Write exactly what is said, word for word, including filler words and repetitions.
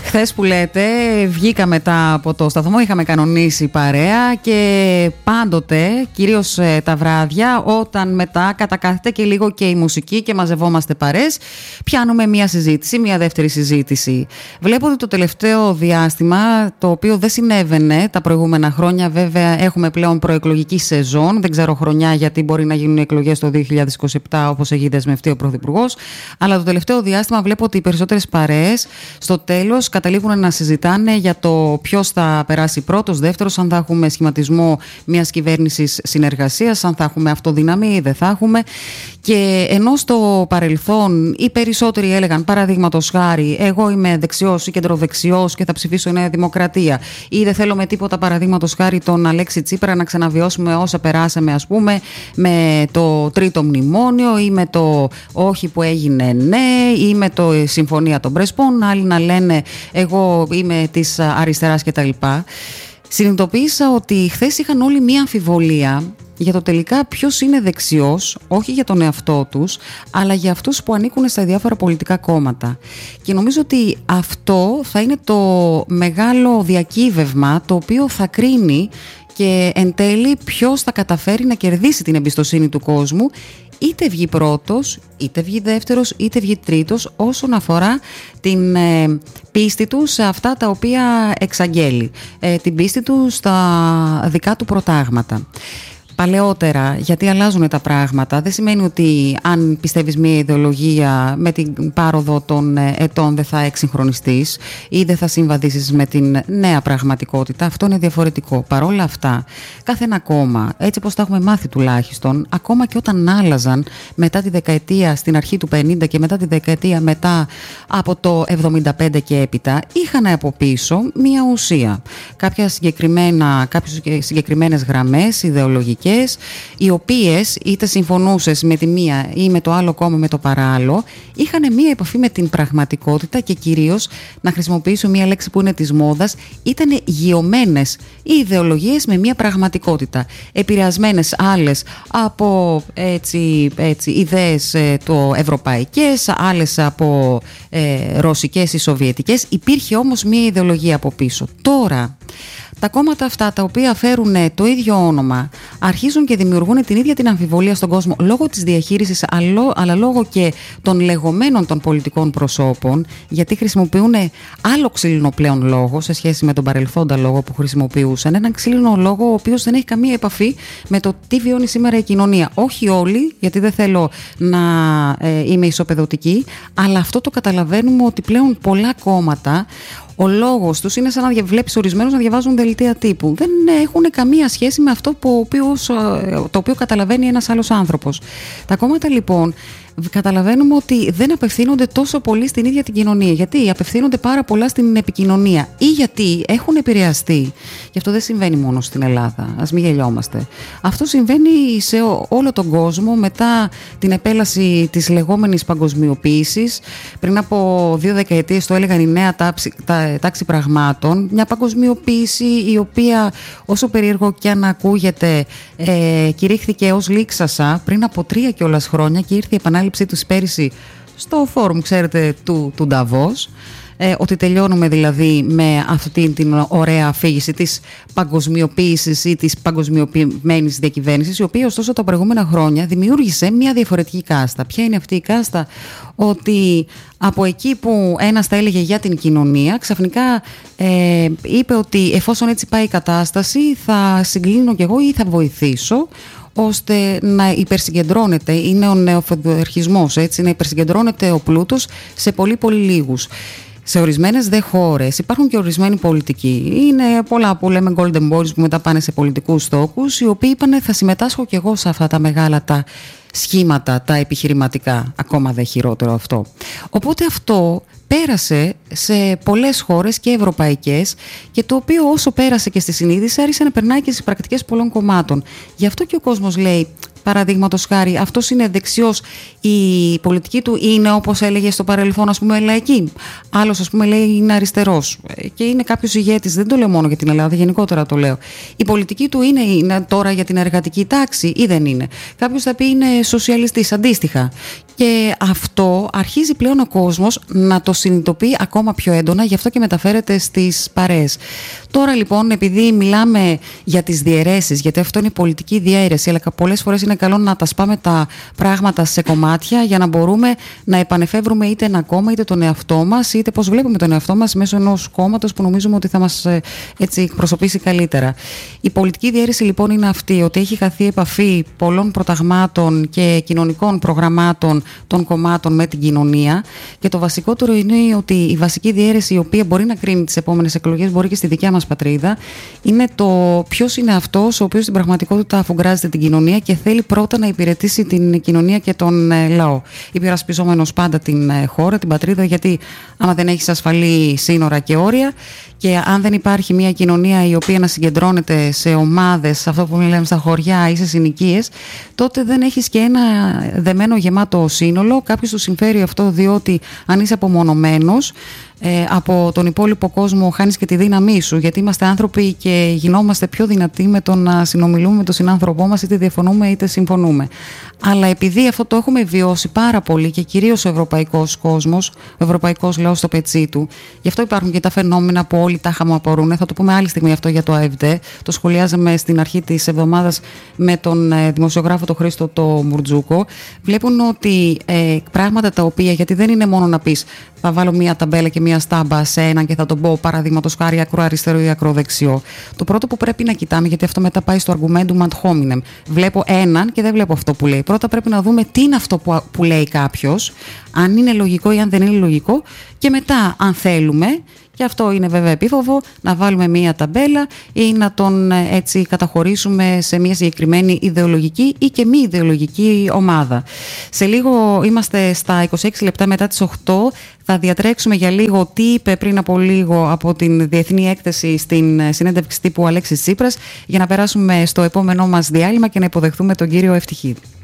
Χθες που λέτε, βγήκα μετά από το σταθμό, είχαμε κανονίσει παρέα και πάντοτε, κυρίως τα βράδια, όταν μετά κατακάθεται και λίγο και η μουσική και μαζευόμαστε παρές, πιάνουμε μία συζήτηση, μία δεύτερη συζήτηση. Βλέπω ότι το τελευταίο διάστημα, το οποίο δεν συνέβαινε τα προηγούμενα χρόνια, βέβαια έχουμε πλέον προεκλογική σεζόν, δεν ξέρω χρονιά γιατί μπορεί να γίνουν εκλογές το δύο χιλιάδες είκοσι επτά όπως έχει δεσμευτεί ο Πρωθυπουργός, αλλά το τελευταίο διάστημα βλέπω ότι οι περισσότερες παρέες στο τέλος καταλήγουν να συζητάνε για το ποιος θα περάσει πρώτος, δεύτερος, αν θα έχουμε σχηματισμό μιας κυβέρνησης συνεργασίας, αν θα έχουμε αυτοδυναμία ή δεν θα έχουμε. Και ενώ στο παρελθόν οι περισσότεροι έλεγαν, παραδείγματος χάρη, εγώ είμαι δεξιός ή κεντροδεξιός και θα ψηφίσω Νέα Δημοκρατία, ή δεν θέλω με τίποτα, παραδείγματος χάρη, τον Αλέξη Τσίπρα να ξαναβιώσουμε όσα περάσαμε, ας πούμε, με το τρίτο μνημόνιο ή με το όχι που έγινε ναι, ή με το συμφωνία των Πρεσπών, άλλοι να λένε εγώ είμαι της αριστεράς κτλ. Συνειδητοποίησα ότι χθες είχαν όλοι μία αμφιβολία για το τελικά ποιος είναι δεξιός, όχι για τον εαυτό τους, αλλά για αυτούς που ανήκουν στα διάφορα πολιτικά κόμματα. Και νομίζω ότι αυτό θα είναι το μεγάλο διακύβευμα το οποίο θα κρίνει και εν τέλει ποιος θα καταφέρει να κερδίσει την εμπιστοσύνη του κόσμου, είτε βγει πρώτος, είτε βγει δεύτερος, είτε βγει τρίτος, όσον αφορά την ε, πίστη του σε αυτά τα οποία εξαγγέλει, ε, την πίστη του στα δικά του προτάγματα. Παλαιότερα, γιατί αλλάζουν τα πράγματα, δεν σημαίνει ότι αν πιστεύεις μια ιδεολογία με την πάροδο των ετών δεν θα εξυγχρονιστείς ή δεν θα συμβαδίσεις με την νέα πραγματικότητα. Αυτό είναι διαφορετικό. Παρόλα αυτά, κάθε ένα κόμμα, έτσι όπως τα έχουμε μάθει τουλάχιστον, ακόμα και όταν άλλαζαν μετά τη δεκαετία στην αρχή του πενήντα και μετά τη δεκαετία μετά από το εβδομήντα πέντε και έπειτα, είχαν από πίσω μια ουσία. Κάποια συγκεκριμένα, κάποιες συγκεκριμένες γραμμές ιδεολογικές, οι οποίες είτε συμφωνούσες με τη μία ή με το άλλο κόμμα με το παράλληλο, είχαν μία επαφή με την πραγματικότητα και κυρίως, να χρησιμοποιήσω μία λέξη που είναι της μόδας, ήταν γειωμένες οι ιδεολογίες με μία πραγματικότητα. Επηρεασμένες άλλες από έτσι, έτσι, ιδέες ε, το ευρωπαϊκές, άλλες από ε, ρωσικές ή σοβιετικές. Υπήρχε όμως μία ιδεολογία από πίσω. Τώρα, τα κόμματα αυτά τα οποία φέρουν το ίδιο όνομα αρχίζουν και δημιουργούν την ίδια την αμφιβολία στον κόσμο λόγω της διαχείρισης αλλά λόγω και των λεγόμενων των πολιτικών προσώπων, γιατί χρησιμοποιούν άλλο ξύλινο πλέον λόγο σε σχέση με τον παρελθόντα λόγο που χρησιμοποιούσαν, έναν ξύλινο λόγο ο οποίος δεν έχει καμία επαφή με το τι βιώνει σήμερα η κοινωνία. Όχι όλοι, γιατί δεν θέλω να ε, είμαι ισοπεδωτική, αλλά αυτό το καταλαβαίνουμε ότι πλέον πολλά κόμματα, ο λόγος τους είναι σαν να βλέπεις ορισμένους να διαβάζουν δελτία τύπου. Δεν έχουν καμία σχέση με αυτό που, οποίος, το οποίο καταλαβαίνει ένας άλλος άνθρωπος. Τα κόμματα λοιπόν καταλαβαίνουμε ότι δεν απευθύνονται τόσο πολύ στην ίδια την κοινωνία. Γιατί απευθύνονται πάρα πολλά στην επικοινωνία ή γιατί έχουν επηρεαστεί. Και αυτό δεν συμβαίνει μόνο στην Ελλάδα. Ας μην γελιόμαστε. Αυτό συμβαίνει σε όλο τον κόσμο μετά την επέλαση της λεγόμενης παγκοσμιοποίησης. Πριν από δύο δεκαετίες το έλεγαν η νέα τάξη, τα, τάξη πραγμάτων. Μια παγκοσμιοποίηση η οποία, όσο περίεργο και αν ακούγεται, ε, κηρύχθηκε ως λήξασα πριν από τρία κιόλας χρόνια και ήρθε η επανάληψη του πέρυσι στο φόρουμ, ξέρετε, του, του Νταβός, ε, ότι τελειώνουμε δηλαδή με αυτή την ωραία αφήγηση της παγκοσμιοποίησης ή της παγκοσμιοποιημένης διακυβέρνησης, η οποία ωστόσο τα προηγούμενα χρόνια δημιούργησε μια διαφορετική κάστα. Ποια είναι αυτή η κάστα? Ότι από εκεί που ένας τα έλεγε για την κοινωνία, ξαφνικά ε, είπε ότι εφόσον έτσι πάει η κατάσταση θα συγκλίνω κι εγώ ή θα βοηθήσω ώστε να υπερσυγκεντρώνεται, είναι ο νεοφεουδαρχισμός, έτσι, να υπερσυγκεντρώνεται ο πλούτος σε πολύ πολύ λίγους. Σε ορισμένες δε χώρες υπάρχουν και ορισμένοι πολιτικοί. Είναι πολλά που λέμε golden boys που μετά πάνε σε πολιτικούς στόχους, οι οποίοι είπαν θα συμμετάσχω κι εγώ σε αυτά τα μεγάλα τα σχήματα, τα επιχειρηματικά. Ακόμα δε χειρότερο αυτό. Οπότε αυτό πέρασε σε πολλές χώρες και ευρωπαϊκές και το οποίο όσο πέρασε και στη συνείδηση άρχισε να περνάει και στις πρακτικές πολλών κομμάτων. Γι' αυτό και ο κόσμος λέει παραδείγματος χάρη, αυτός είναι δεξιός, η πολιτική του είναι όπως έλεγε στο παρελθόν, ας πούμε, λαϊκή. Άλλος, ας πούμε, λέει είναι αριστερός και είναι κάποιος ηγέτης. Δεν το λέω μόνο για την Ελλάδα, γενικότερα το λέω. Η πολιτική του είναι, είναι τώρα για την εργατική τάξη ή δεν είναι. Κάποιος θα πει είναι σοσιαλιστής, αντίστοιχα. Και αυτό αρχίζει πλέον ο κόσμος να το συνειδητοποιεί ακόμα πιο έντονα, γι' αυτό και μεταφέρεται στις παρέες. Τώρα λοιπόν, επειδή μιλάμε για τις διαιρέσεις, γιατί αυτό είναι η πολιτική διαίρεση, αλλά πολλές φορές είναι καλό να τα σπάμε τα πράγματα σε κομμάτια για να μπορούμε να επανεφεύρουμε είτε ένα κόμμα, είτε τον εαυτό μας, είτε πώς βλέπουμε τον εαυτό μας μέσω ενός κόμματος που νομίζουμε ότι θα μας έτσι εκπροσωπήσει καλύτερα. Η πολιτική διαίρεση λοιπόν είναι αυτή, ότι έχει χαθεί επαφή πολλών προταγμάτων και κοινωνικών προγραμμάτων των κομμάτων με την κοινωνία, και το βασικότερο είναι ότι η βασική διαίρεση, η οποία μπορεί να κρίνει τις επόμενες εκλογές, μπορεί και στη δικιά μας πατρίδα, είναι το ποιος είναι αυτός ο οποίος στην πραγματικότητα αφουγκράζεται την κοινωνία και θέλει πρώτα να υπηρετήσει την κοινωνία και τον ε, λαό. Υπερασπιζόμενος πάντα την ε, χώρα, την πατρίδα, γιατί άμα δεν έχεις ασφαλή σύνορα και όρια, και αν δεν υπάρχει μια κοινωνία η οποία να συγκεντρώνεται σε ομάδες, αυτό που λέμε στα χωριά ή σε συνοικίες, τότε δεν έχεις και ένα δεμένο γεμάτο σύνολο. Κάποιος του συμφέρει αυτό, διότι αν είσαι απομονωμένος ε, από τον υπόλοιπο κόσμο, χάνεις και τη δύναμή σου, γιατί είμαστε άνθρωποι και γινόμαστε πιο δυνατοί με το να συνομιλούμε με τον συνάνθρωπό μας, είτε διαφωνούμε είτε συμφωνούμε. Αλλά επειδή αυτό το έχουμε βιώσει πάρα πολύ, και κυρίως ο ευρωπαϊκός κόσμος, ο ευρωπαϊκός λαός στο πετσί του, γι' αυτό υπάρχουν και τα φαινόμενα που όλοι τα χαμοαπορούν. Θα το πούμε άλλη στιγμή αυτό για το ΑΕΒΔ. Το σχολιάζαμε στην αρχή της εβδομάδας με τον δημοσιογράφο τον Χρήστο το Μουρτζούκο. Βλέπουν ότι ε, πράγματα τα οποία, γιατί δεν είναι μόνο να πεις θα βάλω μία ταμπέλα και μία στάμπα σε έναν και θα τον πω παραδείγματος χάρη ακροαριστερό ή ακροδεξιό. Το πρώτο που πρέπει να κοιτάμε, γιατί αυτό μετά πάει στο argumentum ad hominem. Βλέπω έναν και δεν βλέπω αυτό που λέει. Πρώτα πρέπει να δούμε τι είναι αυτό που, που λέει κάποιος, αν είναι λογικό ή αν δεν είναι λογικό, και μετά, αν θέλουμε, και αυτό είναι βέβαια επίφοβο, να βάλουμε μία ταμπέλα ή να τον έτσι καταχωρήσουμε σε μία συγκεκριμένη ιδεολογική ή και μη ιδεολογική ομάδα. Σε λίγο είμαστε στα είκοσι έξι λεπτά μετά τις οκτώ. Θα διατρέξουμε για λίγο τι είπε πριν από λίγο από την Διεθνή Έκθεση στην συνέντευξη τύπου Αλέξης Τσίπρας, για να περάσουμε στο επόμενό μας διάλειμμα και να υποδεχθούμε τον κύριο Ευτυχίδη.